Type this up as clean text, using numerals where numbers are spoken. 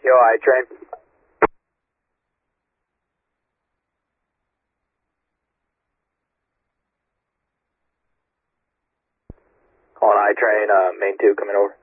Yo, I-Train. Calling I-Train, main 2 coming over.